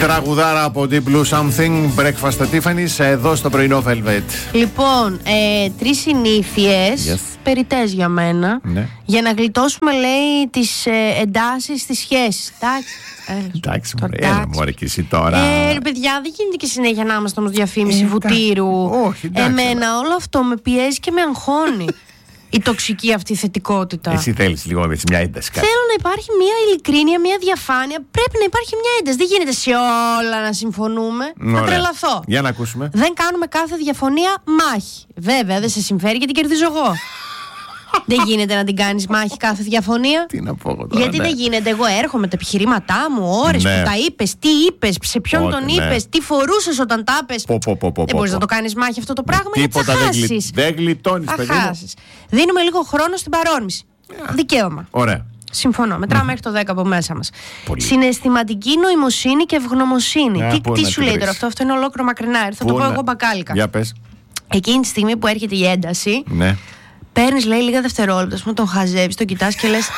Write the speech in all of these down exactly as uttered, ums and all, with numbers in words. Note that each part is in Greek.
Τραγουδάρα από Deep Blue Something, Breakfast at Tiffany's, εδώ στο πρωινό Velvet. Λοιπόν, ε, τρεις συνήθειες, yes. περιττές για μένα, ναι. για να γλιτώσουμε, λέει, τις ε, εντάσεις στις σχέσεις. Εντάξει. Εντάξει, μωρέ, έλα μωρέ και εσύ τώρα. Ε, παιδιά, δεν γίνεται και συνέχεια να είμαστε όμως διαφήμιση ε, βουτύρου. Όχι, εντάξει. Εμένα όλο αυτό με πιέζει και με αγχώνει. Η τοξική αυτή θετικότητα. Εσύ θέλεις λίγο έτσι μια ένταση. Θέλω να υπάρχει μια ειλικρίνεια, μια διαφάνεια. Πρέπει να υπάρχει μια ένταση. Δεν γίνεται σε όλα να συμφωνούμε. Ωραία. Θα τρελαθώ. Για να ακούσουμε. Δεν κάνουμε κάθε διαφωνία μάχη. Βέβαια, δεν σε συμφέρει γιατί κερδίζω εγώ. Δεν γίνεται να την κάνεις μάχη κάθε διαφωνία. Τι να πω εγώ τώρα. Γιατί ναι. δεν γίνεται. Εγώ έρχομαι τα επιχειρήματά μου, ώρες ναι. που τα είπες, τι είπες, σε ποιον Πότε, τον είπες, ναι. τι φορούσες όταν τα είπες. Δεν μπορείς να το κάνεις μάχη αυτό το πράγμα, γιατί θα χάσεις. Δεν γλιτώνεις, παιδί. Θα χάσεις. Δίνουμε λίγο χρόνο στην παρόρμηση. Yeah. Δικαίωμα. Ωραία. Συμφωνώ. Μετράω mm. μέχρι το δέκα από μέσα μας. Συναισθηματική νοημοσύνη και ευγνωμοσύνη. Yeah, τι τι σου λέει τώρα αυτό, αυτό είναι ολόκληρο μακρινά. Θα το πω εγώ μπακάλικα. Για πες. Εκείνη τη στιγμή που έρχεται η ένταση. Ναι. Παίρνεις, λέει, λίγα δευτερόλεπτα, πούμε, τον χαζεύεις, τον κοιτάς και λες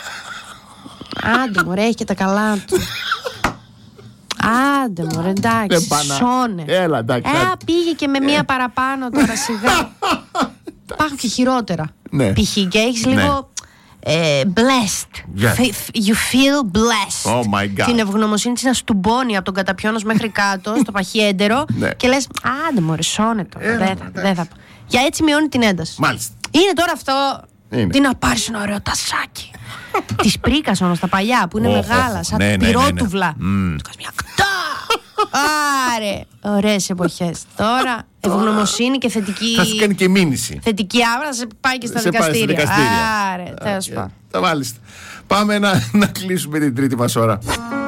άντε μωρέ, έχει και τα καλά του. Άντε μωρέ, εντάξει, σώνε. Έλα, εντάξει. Ε, πήγε και με μία παραπάνω τώρα, σιγά. Υπάρχουν και χειρότερα. Ναι. Π.χ. και έχεις ναι. λίγο ε, blessed. Yes. You feel blessed. Oh my God. Την ευγνωμοσύνη της να στουμπώνει από τον καταπιόνος μέχρι κάτω, στο παχιέντερο. Ναι. Και λες, άντε μωρέ, σώνε τώρα. Δεν θα, δεν θα. Για έτσι μειώνει την ένταση. Μάλιστα. Είναι τώρα αυτό. Είναι. Τι να πάρεις ένα ωραίο τασάκι. Της πρίκας όμως τα παλιά που είναι oh, μεγάλα, σαν ναι, πυρότουβλα. Ναι, ναι, ναι. Του κάνεις μια κτά. Άρε. Ωραίες εποχές. Τώρα ευγνωμοσύνη και θετική. Θα σου κάνει και μήνυση. Θετική άβρα θα σε πάει και στα σε δικαστήρια. Πάει στα δικαστήρια. Άρε, τέλος πάντων. Τα μάλιστα. Πάμε να, να κλείσουμε την τρίτη μας ώρα.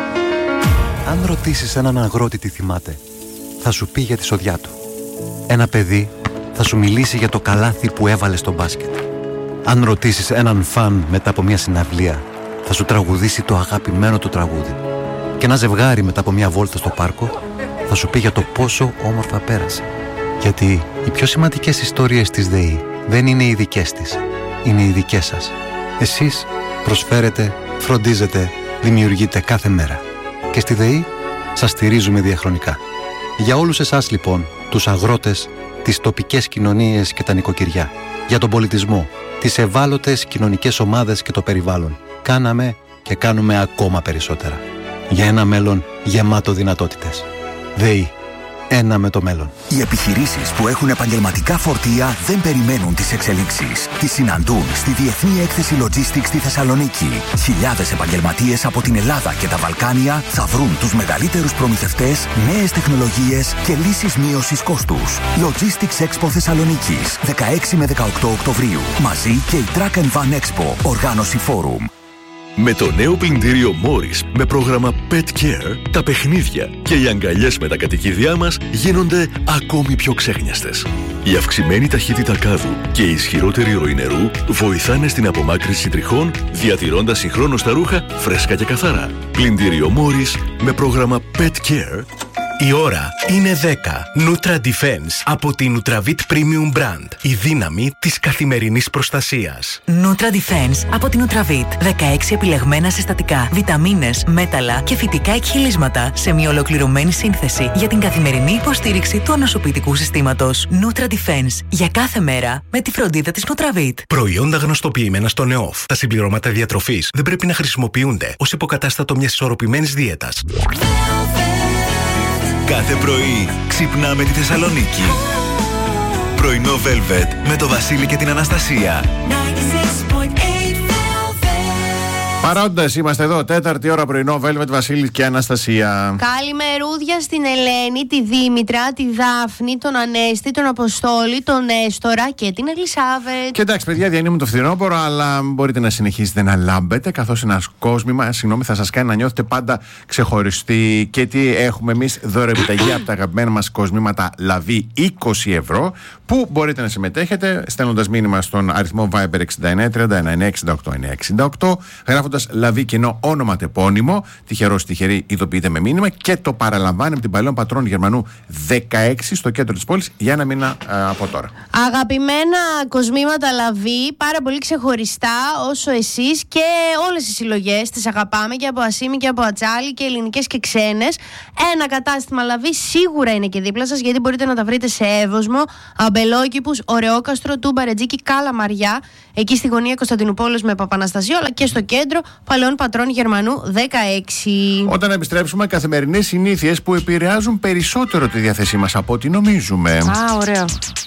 Αν ρωτήσεις έναν αγρότη τι θυμάται, θα σου πει για τη σοδιά του. Ένα παιδί θα σου μιλήσει για το καλάθι που έβαλε στο μπάσκετ. Αν ρωτήσεις έναν φαν μετά από μια συναυλία, θα σου τραγουδήσει το αγαπημένο του τραγούδι. Και ένα ζευγάρι μετά από μια βόλτα στο πάρκο θα σου πει για το πόσο όμορφα πέρασε. Γιατί οι πιο σημαντικές ιστορίες της ΔΕΗ δεν είναι οι δικές της, είναι οι δικές σας. Εσείς προσφέρετε, φροντίζετε, δημιουργείτε κάθε μέρα. Και στη ΔΕΗ σας στηρίζουμε διαχρονικά. Για όλους εσάς λοιπόν, τους αγρότες, τις τοπικές κοινωνίες και τα νοικοκυριά, για τον πολιτισμό, τις ευάλωτες κοινωνικές ομάδες και το περιβάλλον, κάναμε και κάνουμε ακόμα περισσότερα. Για ένα μέλλον γεμάτο δυνατότητες. ΔΕΗ. Ένα με το μέλλον. Οι επιχειρήσεις που έχουν επαγγελματικά φορτία δεν περιμένουν τις εξελίξεις. Τις συναντούν στη Διεθνή Έκθεση Logistics στη Θεσσαλονίκη. Χιλιάδες επαγγελματίες από την Ελλάδα και τα Βαλκάνια θα βρουν τους μεγαλύτερους προμηθευτές, νέες τεχνολογίες και λύσεις μείωσης κόστους. Logistics Expo Θεσσαλονίκης, δεκαέξι με δεκαοκτώ Οκτωβρίου. Μαζί και η Truck and Van Expo, οργάνωση Forum. Με το νέο πλυντήριο Morris με πρόγραμμα Pet Care, τα παιχνίδια και οι αγκαλιές με τα κατοικίδια μας γίνονται ακόμη πιο ξέχνιαστες. Η αυξημένη ταχύτητα κάδου και η ισχυρότερη ροή νερού βοηθάνε στην απομάκρυνση τριχών, διατηρώντας συγχρόνως τα ρούχα φρέσκα και καθαρά. Πλυντήριο Morris με πρόγραμμα Pet Care. Η ώρα είναι δέκα. Nutra Defense από την Nutravit Premium Brand. Η δύναμη της καθημερινής προστασίας. Nutra Defense από την Nutravit. δεκαέξι επιλεγμένα συστατικά, βιταμίνες, μέταλλα και φυτικά εκχυλίσματα σε μια ολοκληρωμένη σύνθεση για την καθημερινή υποστήριξη του ανοσοποιητικού συστήματος. Nutra Defense. Για κάθε μέρα με τη φροντίδα της Nutravit. Προϊόντα γνωστοποιημένα στον ΕΟΦ. Τα συμπληρώματα διατροφής δεν πρέπει να χρησιμοποιούνται ως υποκατάστατο μιας ισορροπημένης δίαιτας. Κάθε πρωί ξυπνάμε τη Θεσσαλονίκη. Πρωινό Velvet με το Βασίλη και την Αναστασία. Παρόντες είμαστε εδώ, τέταρτη ώρα πρωινό Velvet, Βασίλης και Αναστασία. Καλημερούδια στην Ελένη, τη Δήμητρα, τη Δάφνη, τον Ανέστη, τον Αποστόλη, τον Έστορα και την Ελισάβετ. Και εντάξει, παιδιά, διανύουμε το φθινόπωρο, αλλά μπορείτε να συνεχίσετε να λάμπετε, καθώς ένα κόσμημα, συγγνώμη, θα σας κάνει να νιώθετε πάντα ξεχωριστοί. Και τι έχουμε εμείς, δωρεοπιταγή από τα αγαπημένα μας κοσμήματα Λαβή είκοσι ευρώ, που μπορείτε να συμμετέχετε στέλνοντας μήνυμα στον αριθμό Viber εξήντα εννέα τριάντα εννέα εξήντα οκτώ εννιακόσια εξήντα οκτώ, γράφοντας ζητώντας λαβή κοινό όνοματεπώνυμο. Τυχερός τυχερή ειδοποιείται με μήνυμα και το παραλαμβάνει από την Παλαιών Πατρών Γερμανού δεκαέξι στο κέντρο της πόλης για ένα μήνα α, από τώρα. Αγαπημένα κοσμήματα λαβή, πάρα πολύ ξεχωριστά όσο εσείς και όλες οι συλλογές τις αγαπάμε και από Ασίμι και από Ατσάλι και ελληνικές και ξένες. Ένα κατάστημα λαβή σίγουρα είναι και δίπλα σας, γιατί μπορείτε να τα βρείτε σε Εύωσμο, Αμπελόκηπους, Ωρεόκαστρο, Τούμπα, Ρετζίκη, Καλαμαριά, εκεί στη γωνία Κωνσταντινούπολης με Παπαναστασίου, αλλά και στο κέντρο Παλαιών Πατρών Γερμανού δεκαέξι. Όταν επιστρέψουμε, καθημερινές συνήθειες που επηρεάζουν περισσότερο τη διάθεσή μας από ό,τι νομίζουμε. Α, ωραίο.